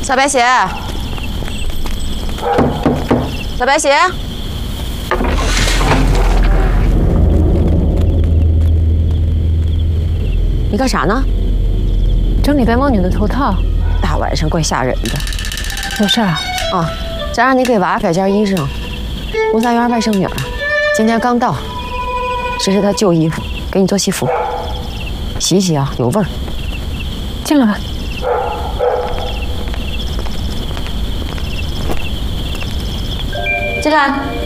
小白鞋，小白鞋，你干啥呢？ 整理白毛女的头套。 大晚上怪吓人的。 有事啊？ 啊，咱让你给娃改件衣裳。吴家园外甥女儿今天刚到，这是她旧衣服，给你做西服。洗一洗啊，有味儿。 进来吧。 进来。